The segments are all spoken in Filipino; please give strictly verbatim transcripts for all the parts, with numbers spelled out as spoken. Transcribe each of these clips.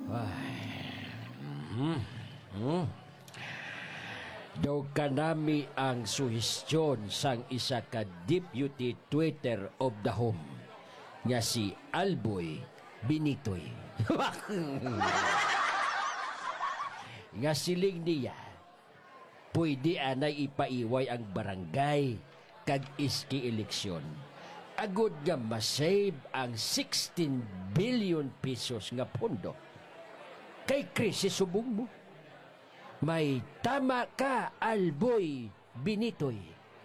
Hmm. Hmm. Daw kanami ang suhestyon sang isa ka deputy Twitter of the home nga si Alboy Binitoy. Nga siling niya, pwede anay ipaiway ang barangay kag iski eleksyon. Agod nga masave ang sixteen billion pesos nga pondo. Kay krisis subong mo. May tama ka, Alboy Binitoy.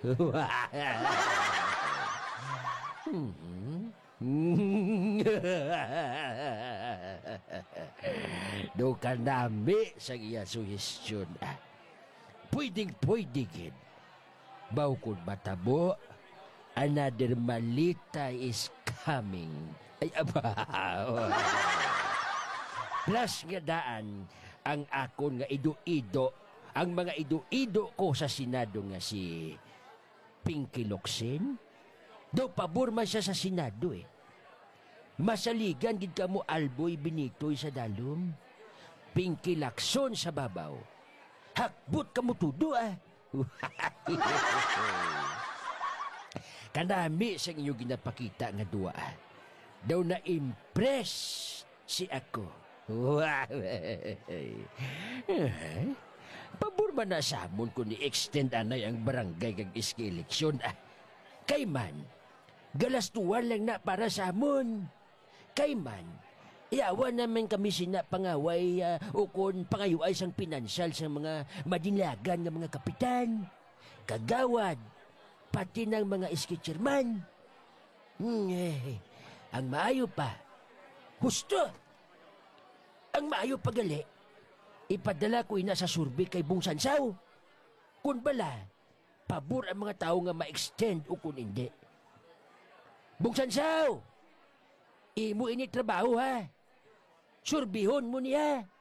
Do ka nami sa iya suhestyon. Pwedeng pwede gid. Baw kung matabo, another malita is coming. Ay, abaw. Plus nga daan, ang akon nga ido-ido, ang mga ido-ido ko sa Senado nga si Pinky Locsin. Do pabor man siya sa Senado eh. Masaligan gid ka mo Alboy Binitoy sa dalom. Pinky Lacson sa babaw. Hakbut ka mo tudo ah. Kanami sa inyo ginapakita nga duwa ah. Daw na-impress si ako. Pabor man na samon kung ni-extend anay ang barangay kag iski eleksyon ah. Kay man, galastuan lang na para samon. Kay man, iawan naman kami sina pangaway uh, o kung pangayuay sang pinansyal sa mga madinlagan ng mga kapitan, kagawad, pati ng mga iski chairman. Hmm, eh, ang maayo pa, husto! Ang maayo pagali, ipadala ko ina sa survey kay Bung Sansaw. Kung bala, pabor ang mga tao nga ma-extend o kung hindi. Bung Sansaw, imo ini trabaho ha. Surbihon mo niya.